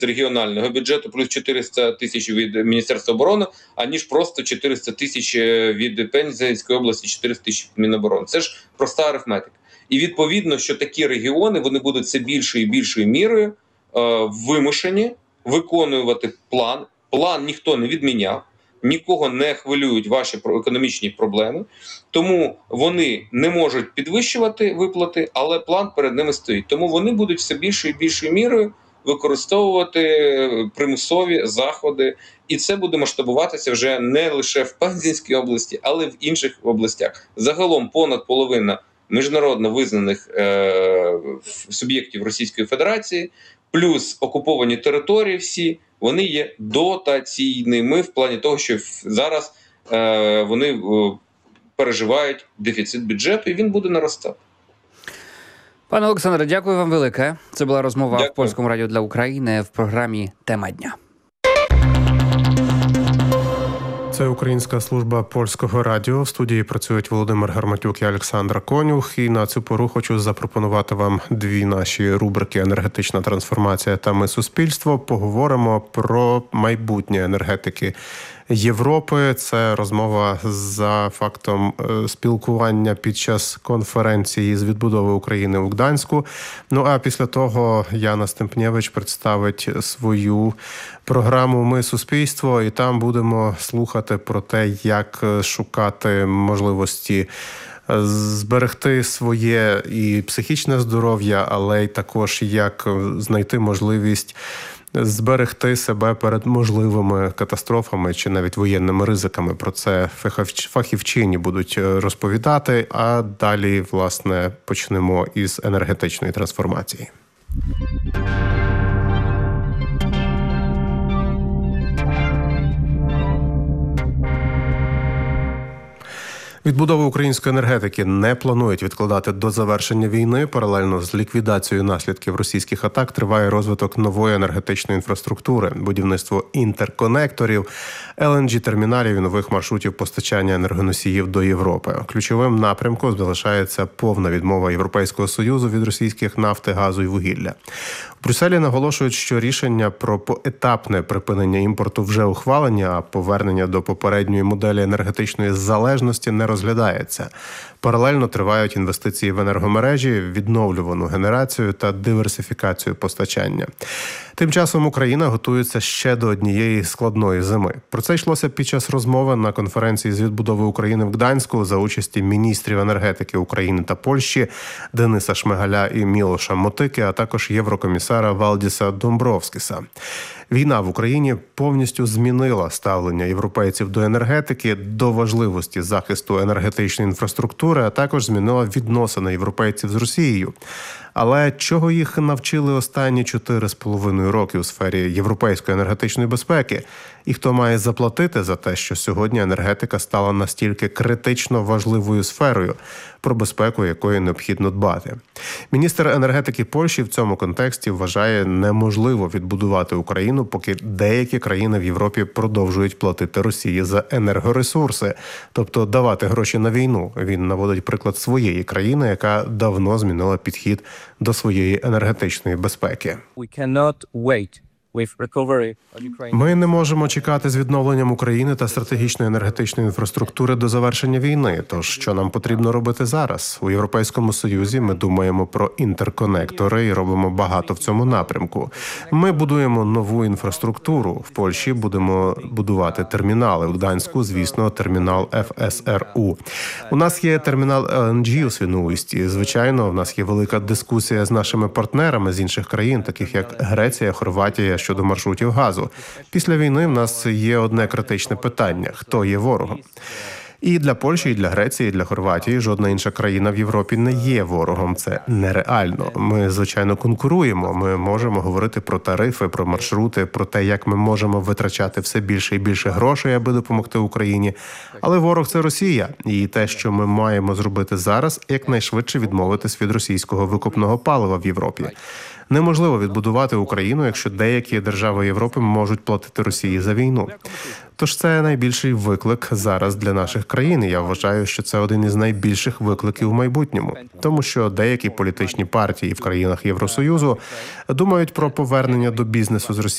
регіонального бюджету, плюс 400 тисяч від Міністерства оборони, аніж просто 400 тисяч від Пензенської області, 400 тисяч від Міноборони. Це ж проста арифметика. І відповідно, що такі регіони, вони будуть все більшою і більшою мірою вимушені виконувати план. План ніхто не відміняв, нікого не хвилюють ваші економічні проблеми, тому вони не можуть підвищувати виплати, але план перед ними стоїть. Тому вони будуть все більшою і більшою мірою використовувати примусові заходи, і це буде масштабуватися вже не лише в Пензенській області, але й в інших областях. Загалом понад половина міжнародно визнаних суб'єктів Російської Федерації, плюс окуповані території всі, вони є дотаційними в плані того, що зараз вони переживають дефіцит бюджету, і він буде наростати. Пане Олександре, дякую вам велике. Це була розмова в Польському радіо для України в програмі «Тема дня». Це Українська служба Польського радіо. В студії працюють Володимир Гарматюк і Олександр Конюх. І на цю пору хочу запропонувати вам дві наші рубрики «Енергетична трансформація» та «Ми суспільство». Поговоримо про майбутнє енергетики Європи. Це розмова за фактом спілкування під час конференції з відбудови України у Гданську. Ну а після того Яна Стемпнєвич представить свою програму «Ми суспільство», і там будемо слухати про те, як шукати можливості зберегти своє і психічне здоров'я, але й також як знайти можливість зберегти себе перед можливими катастрофами чи навіть воєнними ризиками. Про це фахівчині будуть розповідати, а далі, власне, почнемо із енергетичної трансформації. Відбудову української енергетики не планують відкладати до завершення війни. Паралельно з ліквідацією наслідків російських атак триває розвиток нової енергетичної інфраструктури, будівництво інтерконекторів, LNG-терміналів і нових маршрутів постачання енергоносіїв до Європи. Ключовим напрямком залишається повна відмова Європейського Союзу від російських нафти, газу і вугілля. В Брюсселі наголошують, що рішення про поетапне припинення імпорту вже ухвалені, а повернення до попередньої моделі енергетичної залежності не розглядається. Паралельно тривають інвестиції в енергомережі, відновлювану генерацію та диверсифікацію постачання. Тим часом Україна готується ще до однієї складної зими. Про це йшлося під час розмови на конференції з відбудови України в Гданську за участі міністрів енергетики України та Польщі Дениса Шмигаля і Мілоша Мотики, а також єврокомісара Валдіса Домбровскіса. Війна в Україні повністю змінила ставлення європейців до енергетики, до важливості захисту енергетичної інфраструктури, а також змінила відносини європейців з Росією. Але чого їх навчили останні 4,5 роки у сфері європейської енергетичної безпеки? І хто має заплатити за те, що сьогодні енергетика стала настільки критично важливою сферою, про безпеку якої необхідно дбати? Міністр енергетики Польщі в цьому контексті вважає неможливо відбудувати Україну, поки деякі країни в Європі продовжують платити Росії за енергоресурси, тобто давати гроші на війну. Він наводить приклад своєї країни, яка давно змінила підхід до своєї енергетичної безпеки. Ми не можемо чекати з відновленням України та стратегічної енергетичної інфраструктури до завершення війни. Тож, що нам потрібно робити зараз? У Європейському Союзі ми думаємо про інтерконектори і робимо багато в цьому напрямку. Ми будуємо нову інфраструктуру. В Польщі будемо будувати термінали. У Гданську, звісно, термінал ФСРУ. У нас є термінал LNG у Свіноусті. Звичайно, в нас є велика дискусія з нашими партнерами з інших країн, таких як Греція, Хорватія, щодо маршрутів газу. Після війни в нас є одне критичне питання – хто є ворогом? І для Польщі, і для Греції, і для Хорватії жодна інша країна в Європі не є ворогом. Це нереально. Ми, звичайно, конкуруємо. Ми можемо говорити про тарифи, про маршрути, про те, як ми можемо витрачати все більше і більше грошей, аби допомогти Україні. Але ворог – це Росія. І те, що ми маємо зробити зараз, якнайшвидше відмовитись від російського викопного палива в Європі. Неможливо відбудувати Україну, якщо деякі держави Європи можуть платити Росії за війну. Тож це найбільший виклик зараз для наших країн. І я вважаю, що це один із найбільших викликів у майбутньому. Тому що деякі політичні партії в країнах Євросоюзу думають про повернення до бізнесу з Росією